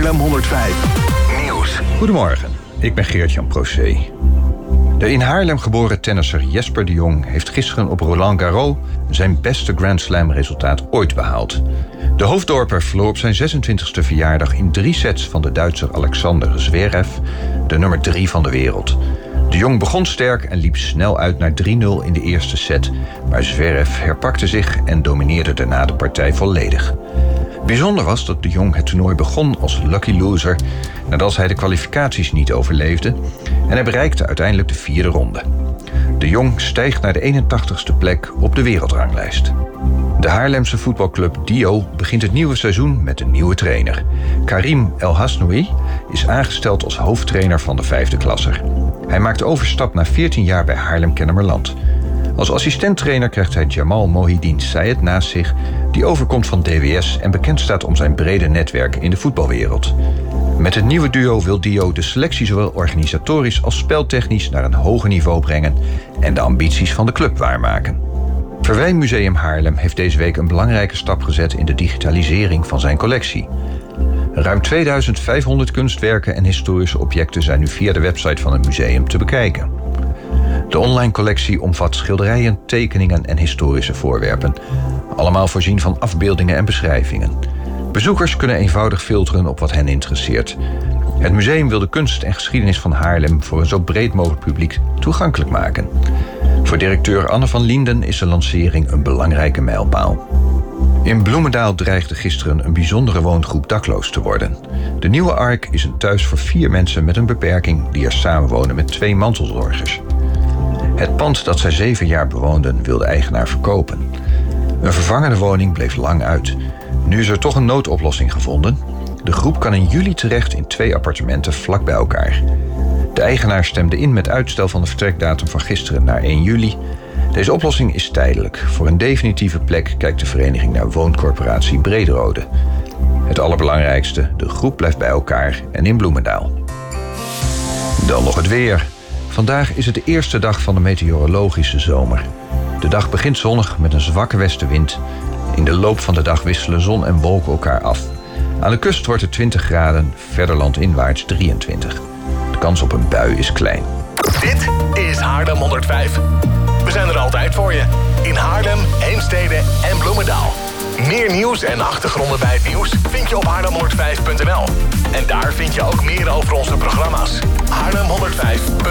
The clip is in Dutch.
Haarlem 105 Nieuws. Goedemorgen, ik ben Geert-Jan Procé. De in Haarlem geboren tennisser Jesper de Jong heeft gisteren op Roland Garros zijn beste Grand Slam resultaat ooit behaald. De Hoofddorper verloor op zijn 26e verjaardag in 3 sets van de Duitser Alexander Zverev, de nummer 3 van de wereld. De Jong begon sterk en liep snel uit naar 3-0 in de eerste set, maar Zverev herpakte zich en domineerde daarna de partij volledig. Bijzonder was dat de Jong het toernooi begon als lucky loser nadat hij de kwalificaties niet overleefde en hij bereikte uiteindelijk de 4e ronde. De Jong stijgt naar de 81ste plek op de wereldranglijst. De Haarlemse voetbalclub Dio begint het nieuwe seizoen met een nieuwe trainer. Karim El Hasnoui is aangesteld als hoofdtrainer van de 5e klasser. Hij maakt de overstap na 14 jaar bij Haarlem-Kennemerland. Als assistenttrainer krijgt hij Jamal Mohidin Sayed naast zich, die overkomt van DWS en bekend staat om zijn brede netwerk in de voetbalwereld. Met het nieuwe duo wil Dio de selectie zowel organisatorisch als speltechnisch naar een hoger niveau brengen en de ambities van de club waarmaken. Verwijnmuseum Haarlem heeft deze week een belangrijke stap gezet in de digitalisering van zijn collectie. Ruim 2500 kunstwerken en historische objecten zijn nu via de website van het museum te bekijken. De online collectie omvat schilderijen, tekeningen en historische voorwerpen, allemaal voorzien van afbeeldingen en beschrijvingen. Bezoekers kunnen eenvoudig filteren op wat hen interesseert. Het museum wil de kunst en geschiedenis van Haarlem voor een zo breed mogelijk publiek toegankelijk maken. Voor directeur Anne van Lienden is de lancering een belangrijke mijlpaal. In Bloemendaal dreigde gisteren een bijzondere woongroep dakloos te worden. De Nieuwe Ark is een thuis voor 4 mensen met een beperking die er samenwonen met 2 mantelzorgers. Het pand dat zij 7 jaar bewoonden wil de eigenaar verkopen. Een vervangende woning bleef lang uit. Nu is er toch een noodoplossing gevonden. De groep kan in juli terecht in 2 appartementen vlak bij elkaar. De eigenaar stemde in met uitstel van de vertrekdatum van gisteren naar 1 juli. Deze oplossing is tijdelijk. Voor een definitieve plek kijkt de vereniging naar wooncorporatie Brederode. Het allerbelangrijkste, de groep blijft bij elkaar en in Bloemendaal. Dan nog het weer. Vandaag is het de eerste dag van de meteorologische zomer. De dag begint zonnig met een zwakke westenwind. In de loop van de dag wisselen zon en wolken elkaar af. Aan de kust wordt het 20 graden, verder landinwaarts 23. De kans op een bui is klein. Dit is Haarlem 105. We zijn er altijd voor je. In Haarlem, Heemstede en Bloemendaal. Meer nieuws en achtergronden bij het nieuws vind je op haarlem105.nl. En daar vind je ook meer over onze programma's. Haarlem 105.